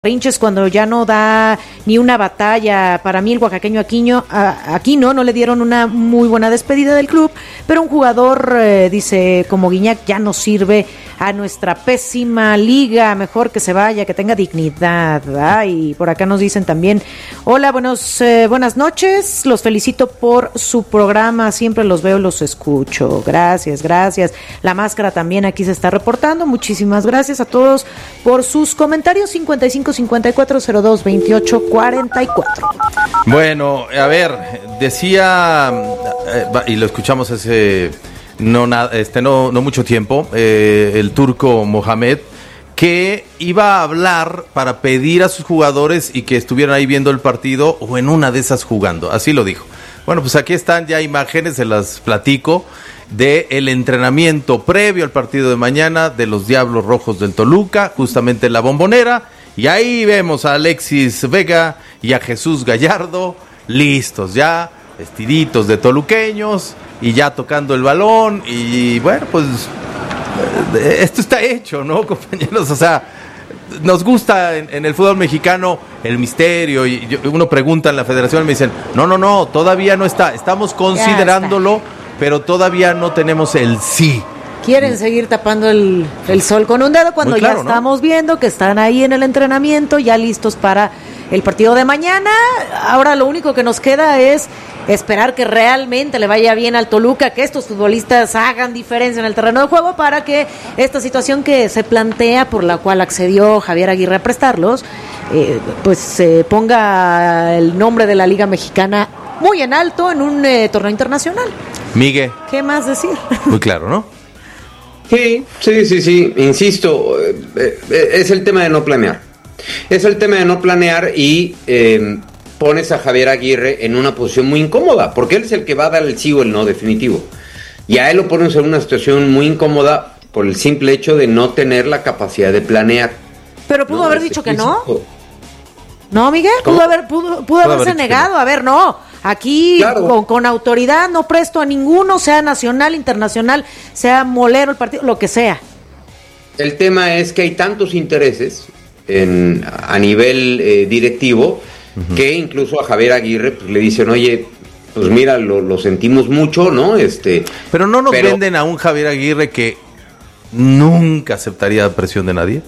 berrinches cuando ya no da ni una batalla. Para mí el oaxaqueño Aquino no le dieron una muy buena despedida del club, pero un jugador, dice, como Guiñac, ya no sirve a nuestra pésima liga, mejor que se vaya, que tenga dignidad. Y por acá nos dicen también, hola, buenas noches, los felicito por su programa, siempre los veo, los escucho, gracias. La Máscara también aquí se está reportando, muchísimas gracias a todos por sus comentarios. 55-54-02-28-44. Bueno, a ver, decía, y lo escuchamos hace no mucho tiempo, el turco Mohamed, que iba a hablar para pedir a sus jugadores y que estuvieran ahí viendo el partido o en una de esas jugando, así lo dijo. Bueno, pues aquí están ya imágenes, se las platico, de el entrenamiento previo al partido de mañana de los Diablos Rojos del Toluca, justamente en la Bombonera. Y ahí vemos a Alexis Vega y a Jesús Gallardo listos ya, vestiditos de toluqueños y ya tocando el balón. Y bueno, pues esto está hecho, ¿no, compañeros? O sea, nos gusta en el fútbol mexicano el misterio. Y uno pregunta en la federación y me dicen, no, todavía no está. Estamos considerándolo, pero todavía no tenemos el sí. Quieren seguir tapando el sol con un dedo cuando claro, ya estamos viendo que están ahí en el entrenamiento, ya listos para el partido de mañana. Ahora lo único que nos queda es esperar que realmente le vaya bien al Toluca, que estos futbolistas hagan diferencia en el terreno de juego para que esta situación que se plantea, por la cual accedió Javier Aguirre a prestarlos, pues se ponga el nombre de la Liga Mexicana muy en alto en un torneo internacional. Miguel, ¿qué más decir? Muy claro, ¿no? Sí, insisto, es el tema de no planear. Es el tema de no planear y pones a Javier Aguirre en una posición muy incómoda, porque él es el que va a dar el sí o el no definitivo. Y a él lo pones en una situación muy incómoda por el simple hecho de no tener la capacidad de planear. Pero pudo haber dicho que no. ¿No, Miguel? Pudo haberse negado. A ver, no. Aquí, claro, con autoridad, no presto a ninguno, sea nacional, internacional, sea molero el partido, lo que sea. El tema es que hay tantos intereses a nivel directivo, uh-huh, que incluso a Javier Aguirre pues, le dicen, oye, pues mira, lo sentimos mucho, ¿no? Pero no nos venden a un Javier Aguirre que nunca aceptaría presión de nadie.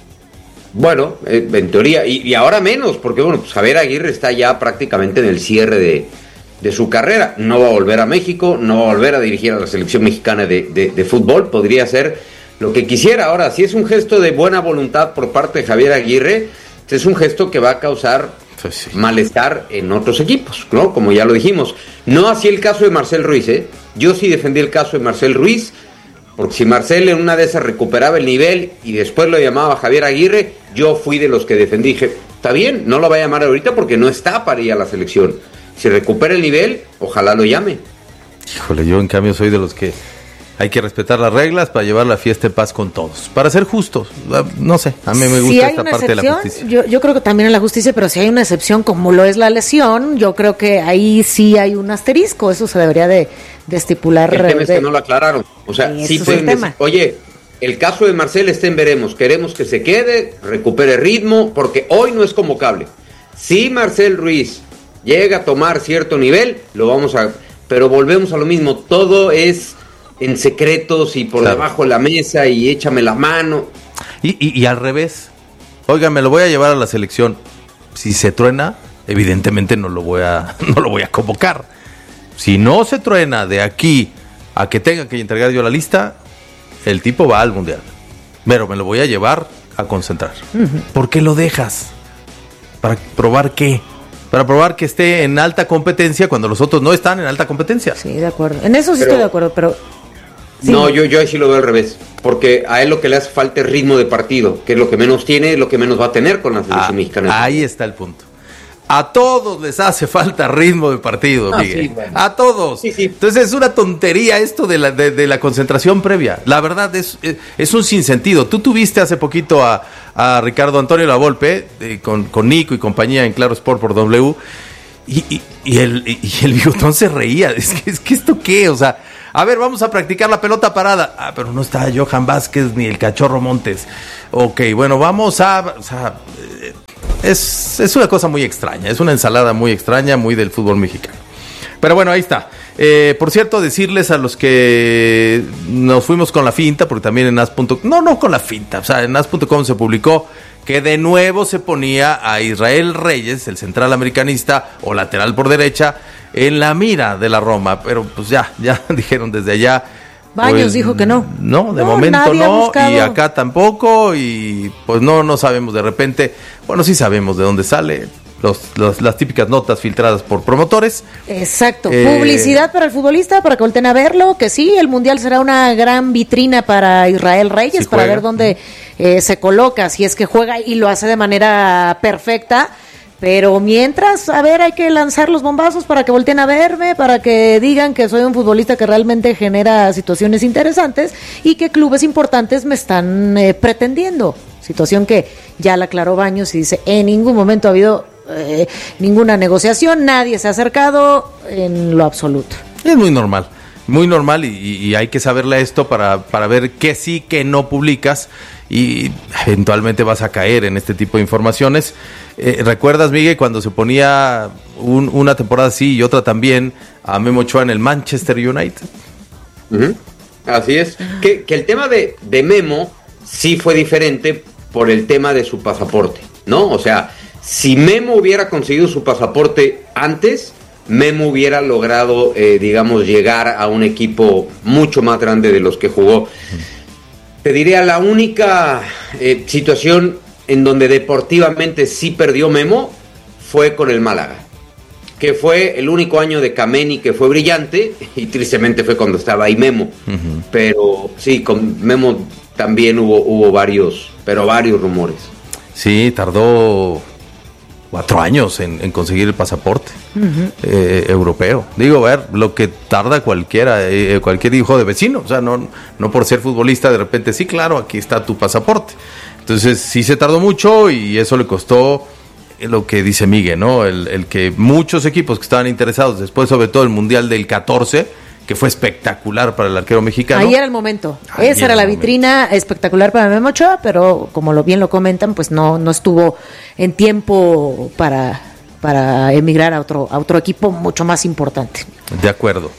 Bueno, en teoría, y ahora menos, porque bueno, pues Javier Aguirre está ya prácticamente en el cierre de su carrera. No va a volver a México, no va a volver a dirigir a la selección mexicana de fútbol, podría hacer lo que quisiera. Ahora, si es un gesto de buena voluntad por parte de Javier Aguirre, es un gesto que va a causar malestar en otros equipos, ¿no? Como ya lo dijimos. No así el caso de Marcel Ruiz, ¿eh? Yo sí defendí el caso de Marcel Ruiz, porque si Marcel en una de esas recuperaba el nivel y después lo llamaba Javier Aguirre, yo fui de los que defendí. Dije, está bien, no lo va a llamar ahorita porque no está para ir a la selección. Si recupera el nivel, ojalá lo llame. Híjole, yo en cambio soy de los que hay que respetar las reglas para llevar la fiesta en paz con todos. Para ser justos, no sé, a mí me gusta esta parte de la justicia. Yo creo que también en la justicia, pero si hay una excepción como lo es la lesión, yo creo que ahí sí hay un asterisco, eso se debería de estipular. El tema es que no lo aclararon. O sea, sí pueden decir, oye, el caso de Marcel está en veremos, queremos que se quede, recupere ritmo, porque hoy no es convocable. Si Marcel Ruiz llega a tomar cierto nivel, lo vamos a... Pero volvemos a lo mismo, todo es en secretos y por debajo de la mesa y échame la mano. Y al revés, oiga, me lo voy a llevar a la selección. Si se truena, evidentemente no lo voy a convocar. Si no se truena de aquí a que tenga que entregar yo la lista, el tipo va al mundial. Pero me lo voy a llevar a concentrar. Uh-huh. ¿Por qué lo dejas? ¿Para probar qué? Para probar que esté en alta competencia cuando los otros no están en alta competencia. Sí, de acuerdo. En eso sí estoy de acuerdo, pero... Sí. No, yo ahí sí lo veo al revés. Porque a él lo que le hace falta es ritmo de partido, que es lo que menos tiene, lo que menos va a tener con la selección mexicana. Ahí está el punto. A todos les hace falta ritmo de partido, Miguel. Sí, bueno. A todos. Sí. Entonces es una tontería esto de la concentración previa. La verdad es un sinsentido. Tú tuviste hace poquito a Ricardo Antonio Lavolpe con Nico y compañía en Claro Sport por W y el bigotón se reía. Es que esto qué, o sea, A ver, vamos a practicar la pelota parada. Ah, pero no está Johan Vázquez ni el Cachorro Montes. Ok, bueno, vamos a... O sea, es una cosa muy extraña, es una ensalada muy extraña, muy del fútbol mexicano. Pero bueno, ahí está. Por cierto, decirles a los que nos fuimos con la finta, porque también en as.com, no con la finta, o sea, en as.com se publicó que de nuevo se ponía a Israel Reyes, el central americanista o lateral por derecha, en la mira de la Roma, pero pues ya dijeron desde allá. Baños pues, dijo que no. No, de momento no, y acá tampoco, y pues no sabemos de repente, bueno, sí sabemos de dónde sale. Las típicas notas filtradas por promotores. Exacto, publicidad para el futbolista, para que volteen a verlo, que sí, el Mundial será una gran vitrina para Israel Reyes, para ver dónde se coloca, si es que juega y lo hace de manera perfecta, pero mientras, a ver, hay que lanzar los bombazos para que volteen a verme, para que digan que soy un futbolista que realmente genera situaciones interesantes y que clubes importantes me están pretendiendo, situación que ya la aclaró Baños y dice, en ningún momento ha habido ninguna negociación, nadie se ha acercado en lo absoluto. Es muy normal y hay que saberle esto para ver qué sí, qué no publicas y eventualmente vas a caer en este tipo de informaciones. ¿Recuerdas, Miguel, cuando se ponía una temporada así y otra también a Memo Ochoa en el Manchester United? Uh-huh. Así es, que el tema de Memo sí fue diferente por el tema de su pasaporte, ¿no? O sea, si Memo hubiera conseguido su pasaporte antes, Memo hubiera logrado, digamos, llegar a un equipo mucho más grande de los que jugó. Te diría, la única situación en donde deportivamente sí perdió Memo fue con el Málaga, que fue el único año de Kameni que fue brillante, y tristemente fue cuando estaba ahí Memo. Uh-huh. Pero sí, con Memo también hubo varios rumores. Sí, tardó 4 años en conseguir el pasaporte europeo. Digo, a ver, lo que tarda cualquier hijo de vecino. O sea, no por ser futbolista de repente, sí, claro, aquí está tu pasaporte. Entonces, sí se tardó mucho y eso le costó lo que dice Miguel, ¿no? El que muchos equipos que estaban interesados, después sobre todo el Mundial del 14, que fue espectacular para el arquero mexicano. Ahí era el momento. Esa era la vitrina espectacular para Memo Ochoa, pero como bien lo comentan, pues no estuvo en tiempo para emigrar a otro equipo mucho más importante. De acuerdo.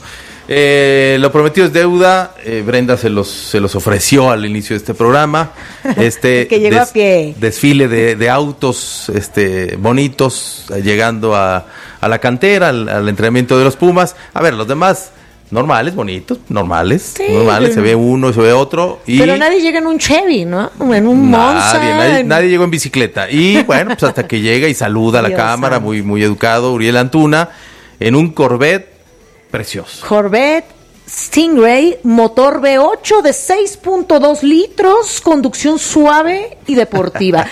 Lo prometido es deuda. Brenda se los ofreció al inicio de este programa. Que llegó a pie. Desfile de autos bonitos, llegando a la cantera, al entrenamiento de los Pumas. A ver, los demás normales, bonitos, normales, se ve uno, se ve otro. Pero nadie llega en un Chevy, ¿no? En un Monza. Nadie llegó en bicicleta. Y bueno, pues hasta que llega y saluda a la cámara, muy, muy educado, Uriel Antuna, en un Corvette precioso. Corvette Stingray, motor V8 de 6.2 litros, conducción suave y deportiva.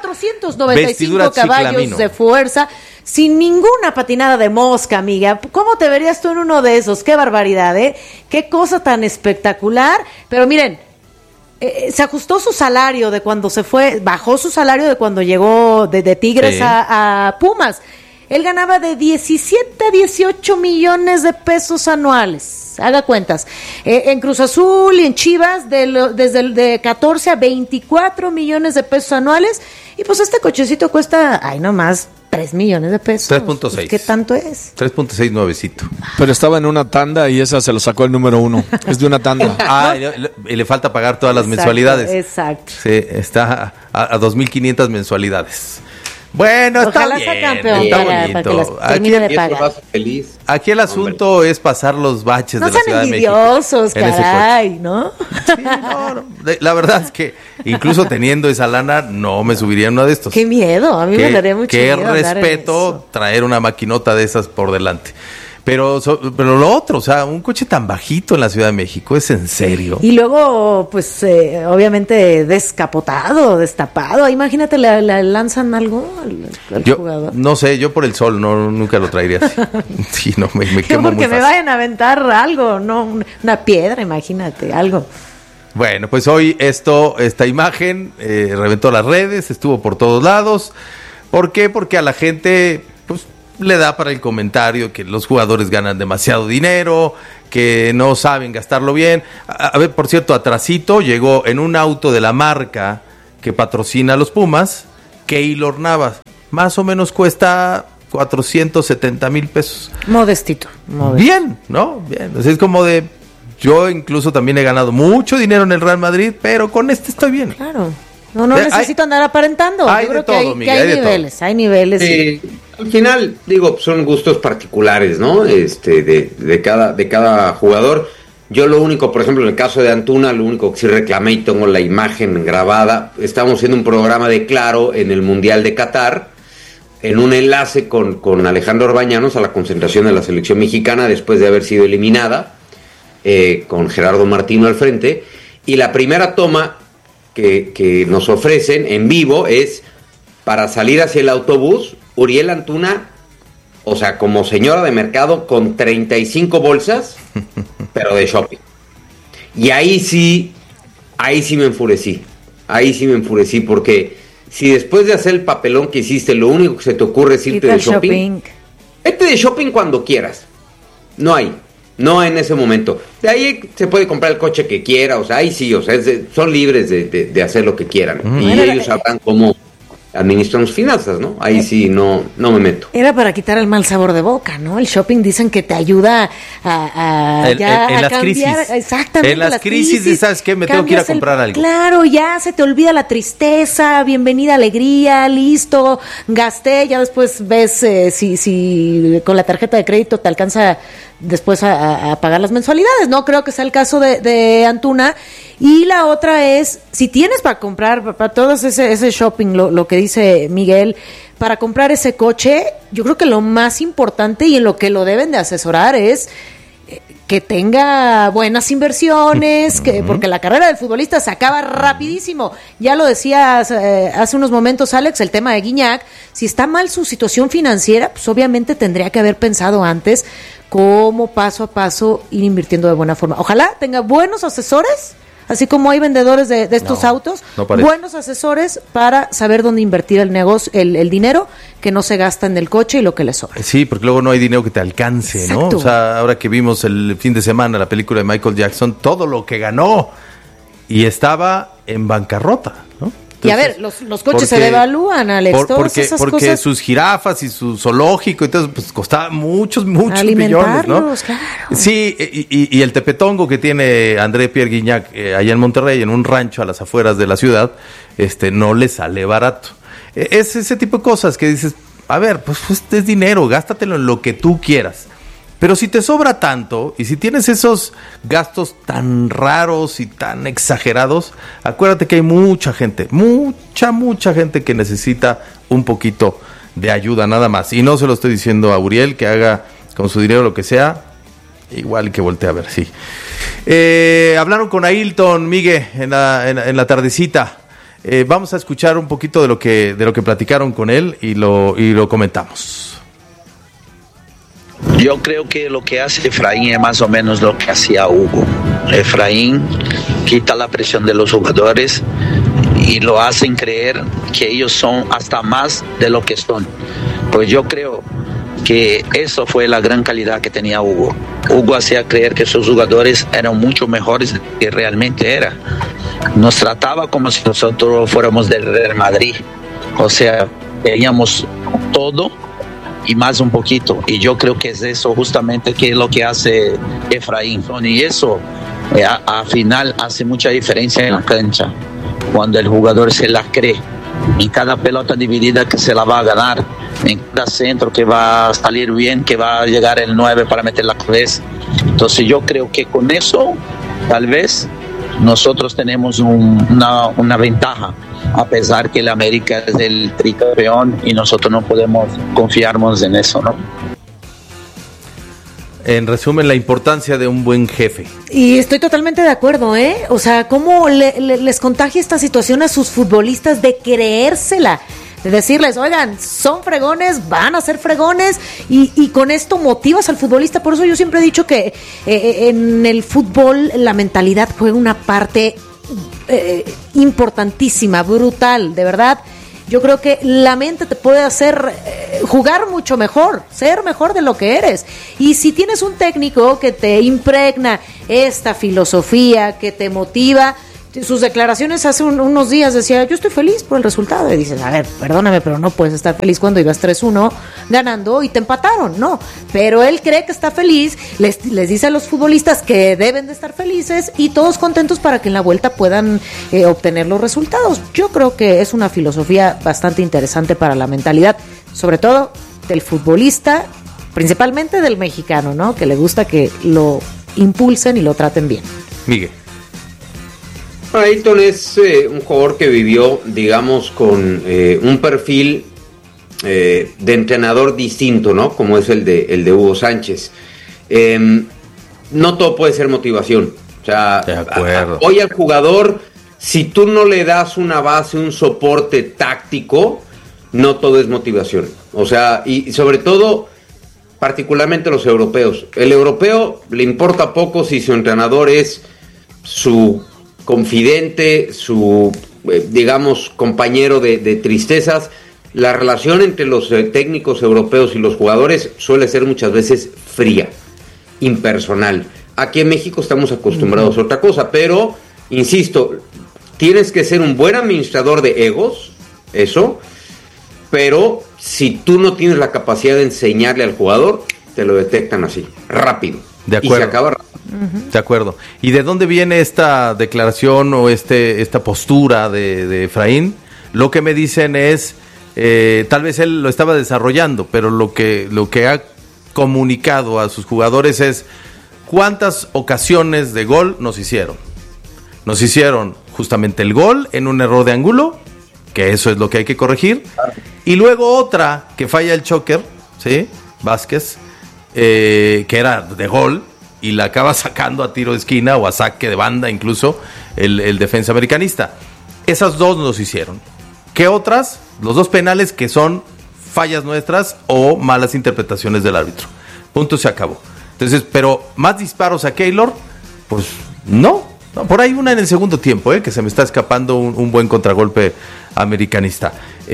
495 caballos de fuerza, sin ninguna patinada de mosca, amiga. ¿Cómo te verías tú en uno de esos? ¡Qué barbaridad, eh! ¡Qué cosa tan espectacular! Pero miren, se ajustó su salario de cuando se fue, bajó su salario de cuando llegó de Tigres a Pumas. Él ganaba de 17 a 18 millones de pesos anuales. Haga cuentas. En Cruz Azul y en Chivas, desde el de 14 a 24 millones de pesos anuales. Y pues este cochecito cuesta, nomás 3 millones de pesos. 3.6. Pues, ¿qué tanto es? 3.6 nuevecito. Pero estaba en una tanda y esa se lo sacó el número 1. Es de una tanda. Y le falta pagar todas las mensualidades. Exacto. Sí, está a 2.500 mensualidades. Bueno, ojalá está bien, campeón está para que las termine de pagar. Aquí el asunto es pasar los baches de la Ciudad de México. No sean envidiosos, caray, ¿no? Sí, no. La verdad es que incluso teniendo esa lana, no me subiría en uno de estos. Qué miedo, a mí me daría mucho miedo. Qué respeto traer una maquinota de esas por delante. Pero lo otro, o sea, un coche tan bajito en la Ciudad de México, ¿es en serio? Y luego, pues, obviamente descapotado, destapado. Imagínate, le lanzan algo al jugador. No sé, yo por el sol nunca lo traería así. Sí, no, me quemo muy porque fácil. Me vayan a aventar algo, no una piedra, imagínate, algo. Bueno, pues hoy esta imagen reventó las redes, estuvo por todos lados. ¿Por qué? Porque a la gente, pues, le da para el comentario que los jugadores ganan demasiado dinero, que no saben gastarlo bien. A ver, por cierto, atrasito llegó en un auto de la marca que patrocina a los Pumas, Keylor Navas. Más o menos cuesta 470,000 pesos. Modestito. Bien, ¿no? Bien. Entonces es como de, yo incluso también he ganado mucho dinero en el Real Madrid, pero con este estoy bien. Claro. No necesito andar aparentando. Hay Yo creo de todo, que Miguel, hay niveles, hay niveles. Al final, digo, son gustos particulares, ¿no? De cada jugador. Yo lo único, por ejemplo, en el caso de Antuna, lo único que sí reclamé y tengo la imagen grabada, estábamos haciendo un programa de Claro en el Mundial de Qatar, en un enlace con Alejandro Orbañanos a la concentración de la selección mexicana después de haber sido eliminada, con Gerardo Martino al frente, y la primera toma que nos ofrecen en vivo es para salir hacia el autobús, Uriel Antuna, o sea, como señora de mercado con 35 bolsas, pero de shopping. Y ahí sí me enfurecí. Ahí sí me enfurecí porque si después de hacer el papelón que hiciste, lo único que se te ocurre es irte de shopping, vete de shopping cuando quieras. No en ese momento. De ahí se puede comprar el coche que quiera, o sea, ahí sí, o sea, son libres de hacer lo que quieran. Y ellos sabrán cómo administran sus finanzas, ¿no? Ahí sí no me meto. Era para quitar el mal sabor de boca, ¿no? El shopping dicen que te ayuda a en las cambiar, crisis. Exactamente. En las crisis, ¿sabes qué? Me tengo que ir a comprar algo. Claro, ya se te olvida la tristeza, bienvenida alegría, listo, gasté, ya después ves si con la tarjeta de crédito te alcanza después a pagar las mensualidades. No creo que sea el caso de Antuna. Y la otra es, si tienes para comprar, para todo ese shopping, lo que dice Miguel, para comprar ese coche, yo creo que lo más importante y en lo que lo deben de asesorar es que tenga buenas inversiones, porque la carrera del futbolista se acaba rapidísimo. Ya lo decías hace unos momentos, Alex, el tema de Guiñac. Si está mal su situación financiera, pues obviamente tendría que haber pensado antes cómo paso a paso ir invirtiendo de buena forma. Ojalá tenga buenos asesores, así como hay vendedores de estos autos, buenos asesores para saber dónde invertir el negocio, el dinero que no se gasta en el coche y lo que le sobra. Sí, porque luego no hay dinero que te alcance. Exacto. ¿No? O sea, ahora que vimos el fin de semana la película de Michael Jackson, todo lo que ganó y estaba en bancarrota, ¿no? Entonces, y a ver, los coches se devalúan, Alex, porque cosas... sus jirafas y su zoológico, entonces pues costaba muchos millones, ¿no? Claro. Sí, y el tepetongo que tiene André Pierre Guignac allá en Monterrey, en un rancho a las afueras de la ciudad, no le sale barato. Es ese tipo de cosas que dices, a ver, pues es dinero, gástatelo en lo que tú quieras. Pero si te sobra tanto y si tienes esos gastos tan raros y tan exagerados, acuérdate que hay mucha gente que necesita un poquito de ayuda nada más. Y no se lo estoy diciendo a Uriel que haga con su dinero lo que sea, igual que voltee a ver, sí. Hablaron con Ailton, Miguel, en la tardecita. Vamos a escuchar un poquito de lo que platicaron con él y lo comentamos. Yo creo que lo que hace Efraín es más o menos lo que hacía Hugo. Efraín quita la presión de los jugadores y lo hacen creer que ellos son hasta más de lo que son. Pues yo creo que eso fue la gran calidad que tenía Hugo. Hugo hacía creer que sus jugadores eran mucho mejores de lo que realmente era. Nos trataba como si nosotros fuéramos del Real Madrid. O sea, teníamos todo y más un poquito, y yo creo que es eso justamente que es lo que hace Efraín, y eso al final hace mucha diferencia en la cancha, cuando el jugador se la cree, en cada pelota dividida que se la va a ganar, en cada centro que va a salir bien, que va a llegar el 9 para meter la cabeza. Entonces yo creo que con eso tal vez nosotros tenemos una ventaja, a pesar que el América es el tricampeón y nosotros no podemos confiarnos en eso, ¿no? En resumen, la importancia de un buen jefe. Y estoy totalmente de acuerdo, ¿eh? O sea, ¿cómo les contagia esta situación a sus futbolistas de creérsela? De decirles, oigan, son fregones, van a ser fregones, y con esto motivas al futbolista. Por eso yo siempre he dicho que en el fútbol la mentalidad juega una parte importantísima, brutal, de verdad. yo creo que la mente te puede hacer jugar mucho mejor, ser mejor de lo que eres. Y si tienes un técnico que te impregna esta filosofía, que te motiva, sus declaraciones hace unos días decía, yo estoy feliz por el resultado, y dices, a ver, perdóname, pero no puedes estar feliz cuando ibas 3-1 ganando y te empataron, no, pero él cree que está feliz, les dice a los futbolistas que deben de estar felices y todos contentos para que en la vuelta puedan obtener los resultados. Yo creo que es una filosofía bastante interesante para la mentalidad, sobre todo del futbolista, principalmente del mexicano, ¿no? Que le gusta que lo impulsen y lo traten bien. Miguel. Ayrton es un jugador que vivió, digamos, con un perfil de entrenador distinto, ¿no? Como es el de Hugo Sánchez. No todo puede ser motivación. O sea, de acuerdo. Hoy al jugador, si tú no le das una base, un soporte táctico, no todo es motivación. O sea, y sobre todo, particularmente los europeos. El europeo le importa poco si su entrenador es su confidente, su, digamos, compañero de tristezas. La relación entre los técnicos europeos y los jugadores suele ser muchas veces fría, impersonal. Aquí en México estamos acostumbrados a otra cosa, pero, insisto, tienes que ser un buen administrador de egos, eso, pero si tú no tienes la capacidad de enseñarle al jugador, te lo detectan así, rápido. De acuerdo. Y se acaba rápido. De acuerdo. ¿Y de dónde viene esta declaración o esta postura de Efraín? Lo que me dicen es, tal vez él lo estaba desarrollando, pero lo que ha comunicado a sus jugadores es cuántas ocasiones de gol nos hicieron. Nos hicieron justamente el gol en un error de ángulo, que eso es lo que hay que corregir, y luego otra que falla el choker, ¿sí? Vázquez, que era de gol, y la acaba sacando a tiro de esquina o a saque de banda incluso el defensa americanista. Esas dos nos hicieron. ¿Qué otras? Los dos penales que son fallas nuestras o malas interpretaciones del árbitro. Punto, se acabó. Entonces, pero más disparos a Keylor, pues no. Por ahí una en el segundo tiempo, que se me está escapando un buen contragolpe americanista.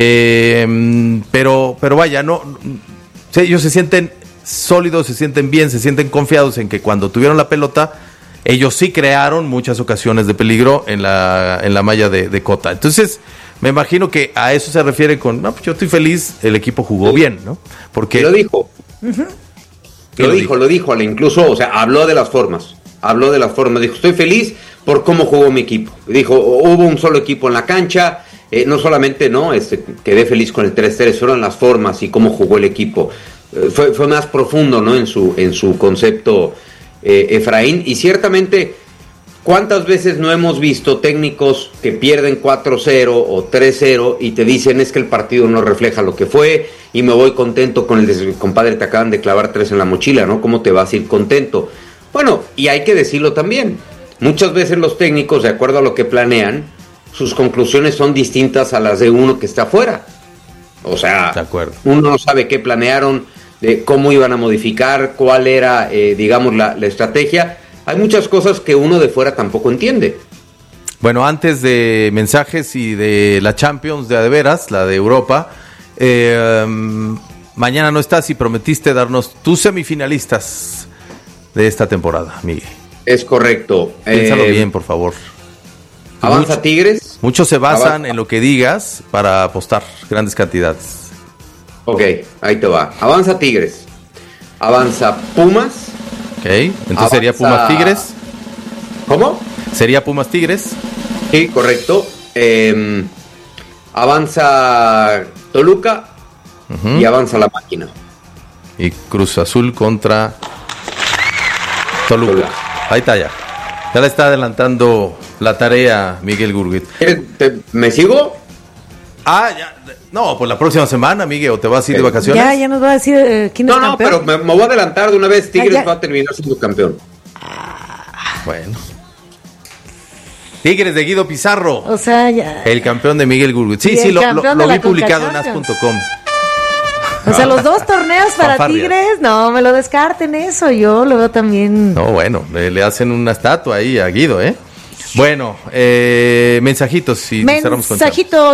Pero vaya, no, ellos se sienten sólidos, se sienten bien, se sienten confiados en que cuando tuvieron la pelota, ellos sí crearon muchas ocasiones de peligro en la malla de Cota. Entonces, me imagino que a eso se refiere con, no, pues yo estoy feliz, el equipo jugó bien, ¿no? Porque lo dijo. Uh-huh. Lo dijo, incluso, o sea, habló de las formas, dijo, estoy feliz por cómo jugó mi equipo. Dijo, hubo un solo equipo en la cancha, no solamente, no, quedé feliz con el 3-3, fueron las formas y cómo jugó el equipo. Fue más profundo, ¿no? En su concepto, Efraín, y ciertamente, ¿cuántas veces no hemos visto técnicos que pierden 4-0 o 3-0 y te dicen es que el partido no refleja lo que fue y me voy contento con compadre, te acaban de clavar 3 en la mochila, ¿no? ¿Cómo te vas a ir contento? Bueno, y hay que decirlo también, muchas veces los técnicos, de acuerdo a lo que planean, sus conclusiones son distintas a las de uno que está afuera. O sea, uno no sabe qué planearon, de cómo iban a modificar, cuál era, digamos, la estrategia. Hay muchas cosas que uno de fuera tampoco entiende. Bueno, antes de mensajes y de la Champions de veras, la de Europa, mañana no estás y prometiste darnos tus semifinalistas de esta temporada, Miguel. Es correcto. Piénsalo bien, por favor. Avanza Tigres. Muchos se basan en lo que digas para apostar grandes cantidades. Ok, ahí te va. Avanza Tigres. Avanza Pumas. Ok, entonces sería Pumas Tigres. ¿Cómo? Sería Pumas Tigres. Sí, correcto. Avanza Toluca. Uh-huh. Y avanza la Máquina. Y Cruz Azul contra Toluca. Ahí está ya. Ya le está adelantando la tarea Miguel Gurgit. ¿Me sigo? Ya. No, pues la próxima semana, Miguel, ¿o te vas a ir de vacaciones? Ya nos va a decir quién es campeón. No, pero me voy a adelantar de una vez. Tigres va a terminar siendo campeón. Bueno. Tigres de Guido Pizarro. O sea, ya. El campeón de Miguel Gurgit. Sí, lo vi publicado en as.com. O sea, los dos torneos para Tigres, no me lo descarten eso, yo lo veo también. No, bueno, le hacen una estatua ahí a Guido, Bueno, mensajitos y cerramos con Mensajito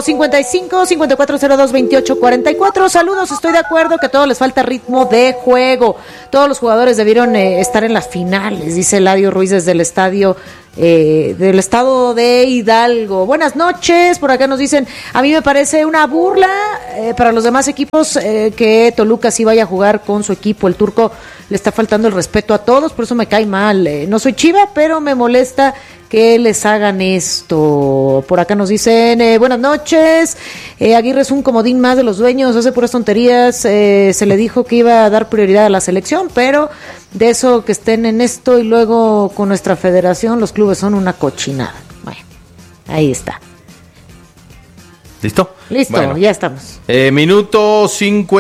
55-5402-2844. Saludos, estoy de acuerdo que a todos les falta ritmo de juego. Todos los jugadores debieron estar en las finales, dice Eladio Ruiz desde el estadio del estado de Hidalgo. Buenas noches, por acá nos dicen, a mí me parece una burla para los demás equipos que Toluca sí vaya a jugar con su equipo. El turco le está faltando el respeto a todos, por eso me cae mal. No soy chiva, pero me molesta que les hagan esto. Por acá nos dicen, buenas noches, Aguirre es un comodín más de los dueños, hace puras tonterías, se le dijo que iba a dar prioridad a la selección, pero de eso que estén en esto y luego con nuestra federación, los clubes son una cochinada. Bueno, ahí está. ¿Listo? Listo, bueno, ya estamos. Minuto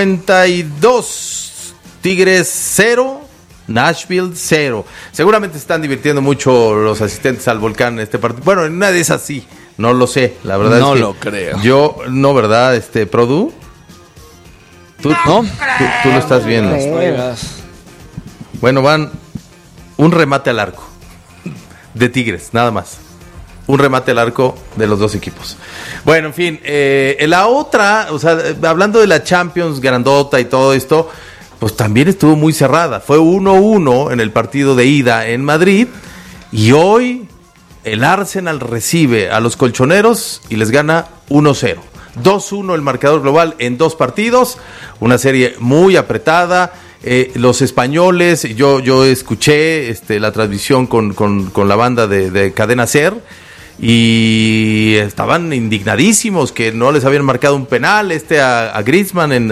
52, Tigres 0, Nashville 0. Seguramente se están divirtiendo mucho los asistentes al Volcán en este partido. Bueno, en una de esas sí, no lo sé, la verdad no es que lo creo. Yo, no, ¿verdad? Produ, tú lo estás viendo. Bueno, van un remate al arco de Tigres, nada más. Un remate al arco de los dos equipos. Bueno, en fin, la otra, o sea, hablando de la Champions grandota y todo esto, pues también estuvo muy cerrada. Fue 1-1 en el partido de ida en Madrid y hoy el Arsenal recibe a los colchoneros y les gana 1-0. 2-1 el marcador global en 2 partidos, una serie muy apretada. Los españoles, yo escuché la transmisión con la banda de Cadena Ser y estaban indignadísimos que no les habían marcado un penal a Griezmann en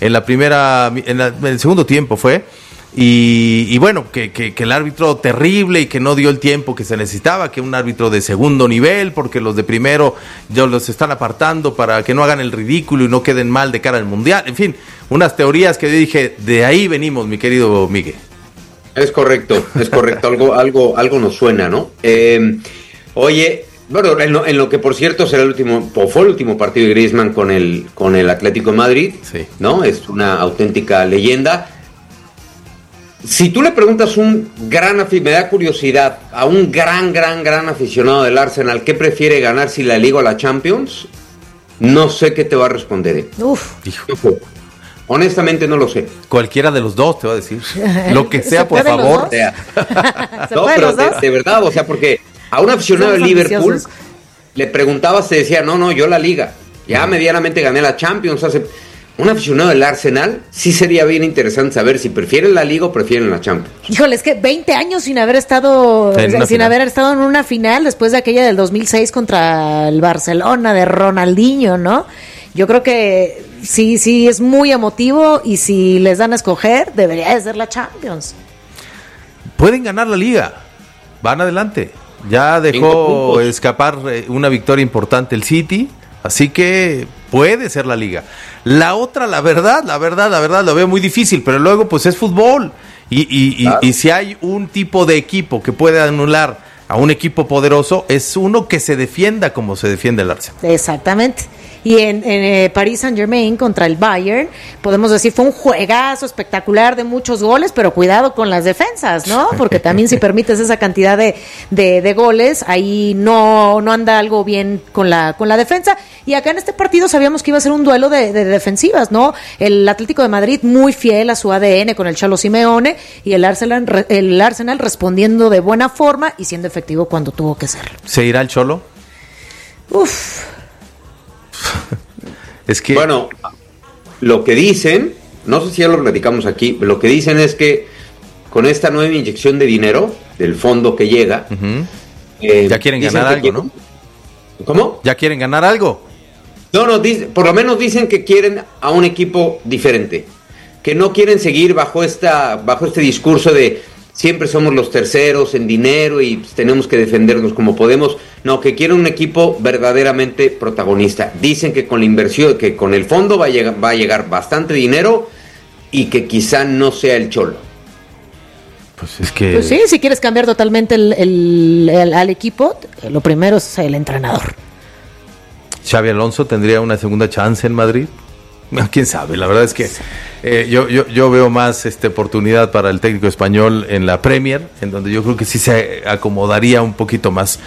el segundo tiempo fue. Y bueno, que el árbitro terrible y que no dio el tiempo que se necesitaba, que un árbitro de segundo nivel, porque los de primero ya los están apartando para que no hagan el ridículo y no queden mal de cara al Mundial. En fin, unas teorías que yo dije, de ahí venimos, mi querido Miguel. Es correcto, algo nos suena, ¿no? Oye, bueno, en lo que por cierto fue el último partido de Griezmann con el Atlético de Madrid, sí, ¿no? Es una auténtica leyenda. Si tú le preguntas me da curiosidad, a un gran aficionado del Arsenal, ¿qué prefiere ganar, si la Liga o la Champions? No sé qué te va a responder. Honestamente no lo sé. Cualquiera de los dos te va a decir. Lo que sea, por favor. No, pero de verdad, o sea, porque a un aficionado de Liverpool le preguntabas, te decía, no, yo la Liga. Ya medianamente gané la Champions un aficionado del Arsenal, sí sería bien interesante saber si prefieren la Liga o prefieren la Champions. Híjole, es que 20 años sin haber estado en una final, después de aquella del 2006 contra el Barcelona de Ronaldinho, ¿no? Yo creo que sí es muy emotivo y si les dan a escoger, debería de ser la Champions. Pueden ganar la Liga, van adelante. Ya dejó escapar una victoria importante el City, así que puede ser la Liga. La otra, la verdad, lo veo muy difícil, pero luego pues es fútbol. Y si hay un tipo de equipo que puede anular a un equipo poderoso, es uno que se defienda como se defiende el Arsenal. Exactamente. Y en Paris Saint-Germain contra el Bayern, podemos decir, fue un juegazo espectacular de muchos goles, pero cuidado con las defensas, ¿no? Porque también si permites esa cantidad de goles, ahí no anda algo bien con la defensa. Y acá en este partido sabíamos que iba a ser un duelo de defensivas, ¿no? El Atlético de Madrid muy fiel a su ADN con el Cholo Simeone y el Arsenal respondiendo de buena forma y siendo efectivo cuando tuvo que serlo. ¿Se irá el Cholo? Es que bueno, lo que dicen, no sé si ya lo platicamos aquí, lo que dicen es que con esta nueva inyección de dinero del fondo que llega, ya quieren ganar algo, ¿no? ¿Cómo? ¿Ya quieren ganar algo? No, por lo menos dicen que quieren a un equipo diferente, que no quieren seguir bajo este discurso de siempre somos los terceros en dinero y tenemos que defendernos como podemos. No, que quieren un equipo verdaderamente protagonista. Dicen que con la inversión, que con el fondo va a llegar bastante dinero y que quizá no sea el Cholo. Pues es que... Pues sí, si quieres cambiar totalmente al equipo, lo primero es el entrenador. ¿Xabi Alonso tendría una segunda chance en Madrid? ¿Quién sabe? La verdad es que yo veo más oportunidad para el técnico español en la Premier, en donde yo creo que sí se acomodaría un poquito más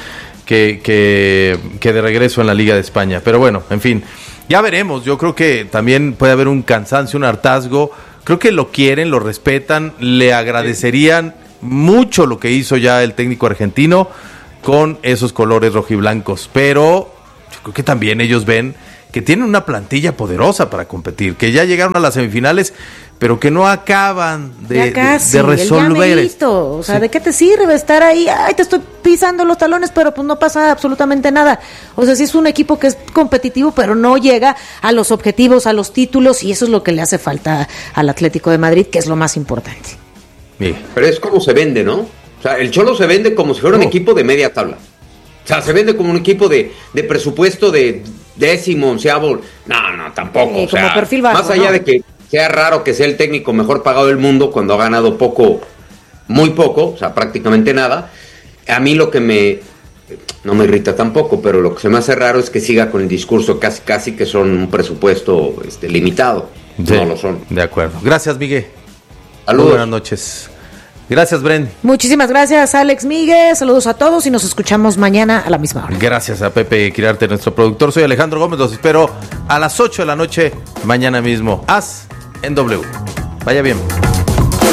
que de regreso en la Liga de España. Pero bueno, en fin, ya veremos. Yo creo que también puede haber un cansancio, un hartazgo. Creo que lo quieren, lo respetan, le agradecerían mucho lo que hizo ya el técnico argentino con esos colores rojiblancos. Pero yo creo que también ellos ven que tienen una plantilla poderosa para competir, que ya llegaron a las semifinales, pero que no acaban de resolver. O sea, ¿de qué te sirve estar ahí? Ay, te estoy pisando los talones, pero pues no pasa absolutamente nada. O sea, sí es un equipo que es competitivo, pero no llega a los objetivos, a los títulos, y eso es lo que le hace falta al Atlético de Madrid, que es lo más importante. Sí. Pero es como se vende, ¿no? O sea, el Cholo se vende como si fuera un equipo de media tabla. O sea, se vende como un equipo de presupuesto de décimo, onceavo. No, tampoco. O sea, como perfil bajo, más allá, ¿no?, de que sea raro que sea el técnico mejor pagado del mundo cuando ha ganado muy poco, o sea, prácticamente nada. A mí lo que no me irrita tampoco, pero lo que se me hace raro es que siga con el discurso casi que son un presupuesto limitado. Sí, no lo son. De acuerdo. Gracias, Miguel. Saludos. Buenas noches. Gracias, Bren. Muchísimas gracias, Alex Miguel. Saludos a todos y nos escuchamos mañana a la misma hora. Gracias a Pepe Quirarte, nuestro productor. Soy Alejandro Gómez. Los espero a las 8 de la noche mañana mismo. Haz en W. Vaya bien.